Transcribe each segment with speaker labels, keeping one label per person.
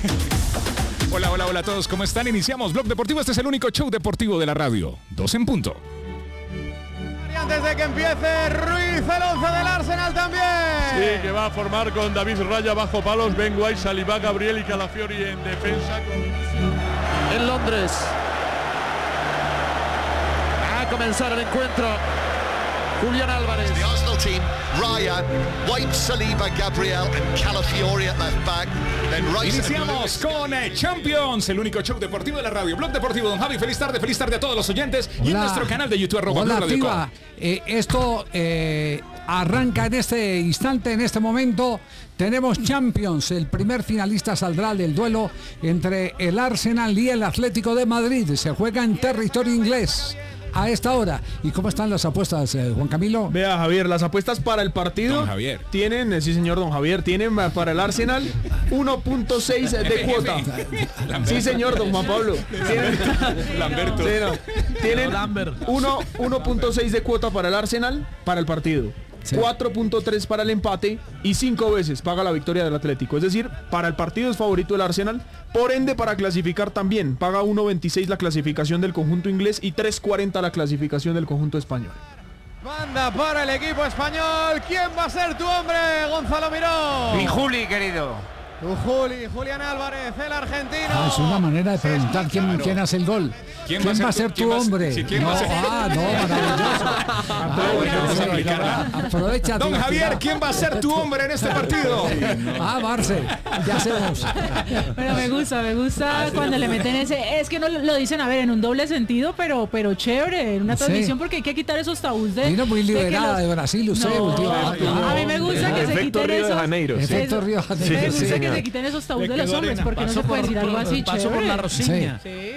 Speaker 1: Hola, hola, hola a todos, ¿cómo están? Iniciamos Blog Deportivo, este es el único show deportivo de la radio. 2 en punto.
Speaker 2: Y antes de que empiece, Ruiz, el 11 del Arsenal también.
Speaker 3: Sí, que va a formar con David Raya bajo palos, Ben White, Saliba, Gabriel y Calafiori en defensa.
Speaker 4: En Londres va a comenzar el encuentro. Julián Álvarez.
Speaker 5: The Arsenal team, Raya, White, Saliba, Gabriel and Calafiori at left back. Then Rice.
Speaker 1: Iniciamos con Champions, el único show deportivo de la radio. Blog Deportivo, don Javi, feliz tarde a todos los oyentes. Y en nuestro canal de YouTube,
Speaker 6: Hola,
Speaker 1: Radio
Speaker 6: Tiva. Esto arranca en este instante, en este momento. Tenemos Champions, el primer finalista saldrá del duelo entre el Arsenal y el Atlético de Madrid. Se juega en territorio inglés a esta hora. ¿Y cómo están las apuestas, Juan Camilo?
Speaker 2: Vea, Javier, las apuestas para el partido
Speaker 1: Don Javier.
Speaker 2: tienen, sí señor Don Javier, tienen para el Arsenal 1.6 de cuota. Sí señor Don Juan Pablo.
Speaker 1: Lamberto.
Speaker 2: Sí, no. Tienen 1.6 de cuota para el Arsenal para el partido.
Speaker 6: Sí.
Speaker 2: 4.3 para el empate y 5 veces paga la victoria del Atlético. Es decir, para el partido es favorito el Arsenal. Por ende, para clasificar también paga 1.26 la clasificación del conjunto inglés y 3.40 la clasificación del conjunto español. Banda para el equipo español. ¿Quién va a ser tu hombre, Gonzalo Miró?
Speaker 7: Mi Juli, querido.
Speaker 2: Tu Julián Álvarez, el argentino.
Speaker 6: Es una manera de preguntar quién hace el gol. ¿Quién va a ser tu hombre? Maravilloso. Aprovecha.
Speaker 1: Don Javier, ¿quién va a ser tu hombre en este partido?
Speaker 6: Marce, ¿qué hacemos?
Speaker 8: Pero me gusta cuando le meten ese, es que no lo dicen, a ver, en un doble sentido, pero chévere, en una transmisión, porque hay que quitar esos tabús de...
Speaker 6: Vino muy liberada de Brasil, usted.
Speaker 8: A mí me gusta que se quiten esos...
Speaker 6: Efecto Río de Janeiro.
Speaker 8: Me gusta que se quiten esos tabús de los hombres, porque no se puede decir algo así,
Speaker 4: Paso por la Rosiña.
Speaker 8: Sí.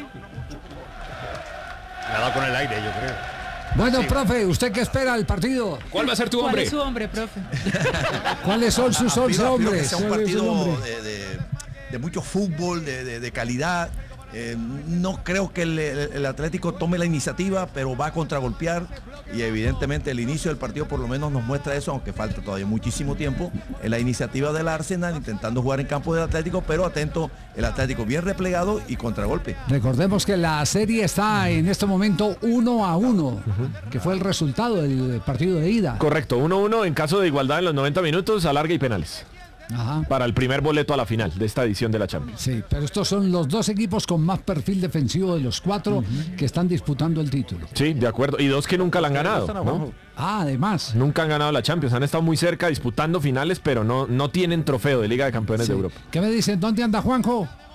Speaker 7: Nada con el aire, yo creo.
Speaker 6: Bueno, profe, ¿usted qué espera del partido?
Speaker 1: ¿Cuál va a ser tu hombre?
Speaker 8: ¿Cuál es su hombre, profe?
Speaker 6: ¿Cuáles son sus 11 hombres?
Speaker 9: Que sea un partido de mucho fútbol, de calidad. No creo que el Atlético tome la iniciativa, pero va a contragolpear y evidentemente el inicio del partido por lo menos nos muestra eso, aunque falta todavía muchísimo tiempo. En la iniciativa del Arsenal intentando jugar en campo del Atlético, pero atento, el Atlético bien replegado y contragolpe.
Speaker 6: Recordemos que la serie está en este momento 1-1, que fue el resultado del partido de ida.
Speaker 3: Correcto, 1-1 en caso de igualdad en los 90 minutos, alargue y penales.
Speaker 6: Ajá.
Speaker 3: Para el primer boleto a la final de esta edición de la Champions.
Speaker 6: Sí, pero estos son los dos equipos con más perfil defensivo de los 4 que están disputando el título.
Speaker 3: Sí, de acuerdo. Y 2 que nunca la han ganado, ¿no?
Speaker 6: Además.
Speaker 3: Nunca han ganado la Champions. Han estado muy cerca disputando finales, pero no tienen trofeo de Liga de Campeones de Europa.
Speaker 6: ¿Qué me dicen? ¿Dónde anda Juanjo?